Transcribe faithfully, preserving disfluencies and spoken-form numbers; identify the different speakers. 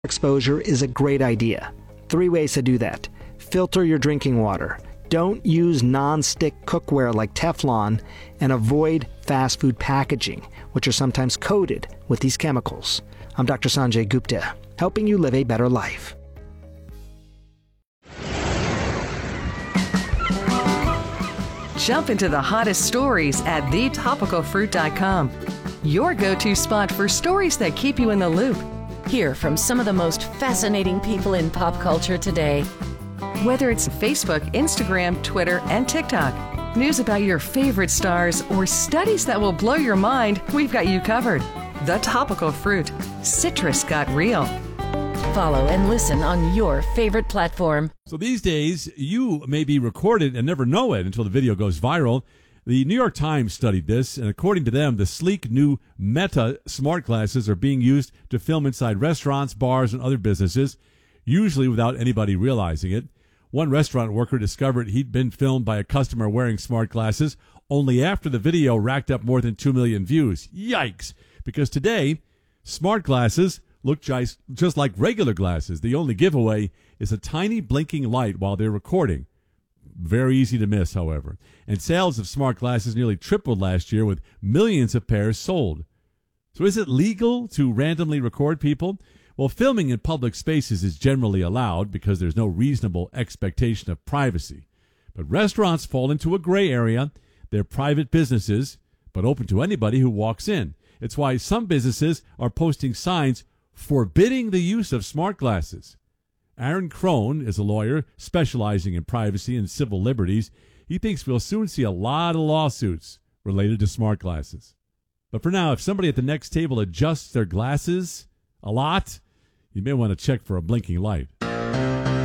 Speaker 1: exposure is a great idea. Three ways to do that. Filter your drinking water. Don't use non-stick cookware like Teflon, and avoid fast food packaging, which are sometimes coated with these chemicals. I'm Doctor Sanjay Gupta, helping you live a better life.
Speaker 2: Jump into the hottest stories at the topical fruit dot com. Your go-to spot for stories that keep you in the loop.
Speaker 3: Hear from some of the most fascinating people in pop culture today.
Speaker 2: Whether it's Facebook, Instagram, Twitter, and TikTok, news about your favorite stars, or studies that will blow your mind, we've got you covered. The Topical Fruit. Citrus got real.
Speaker 3: Follow and listen on your favorite platform.
Speaker 4: So these days, you may be recorded and never know it until the video goes viral. The New York Times studied this, and according to them, the sleek new Meta smart glasses are being used to film inside restaurants, bars, and other businesses, usually without anybody realizing it. One restaurant worker discovered he'd been filmed by a customer wearing smart glasses only after the video racked up more than two million views. Yikes! Because today, smart glasses look just, just like regular glasses. The only giveaway is a tiny blinking light while they're recording. Very easy to miss, however. And sales of smart glasses nearly tripled last year, with millions of pairs sold. So is it legal to randomly record people? Well, filming in public spaces is generally allowed because there's no reasonable expectation of privacy. But restaurants fall into a gray area. They're private businesses, but open to anybody who walks in. It's why some businesses are posting signs forbidding the use of smart glasses. Aaron Crone is a lawyer specializing in privacy and civil liberties. He thinks we'll soon see a lot of lawsuits related to smart glasses. But for now, if somebody at the next table adjusts their glasses a lot, you may want to check for a blinking light.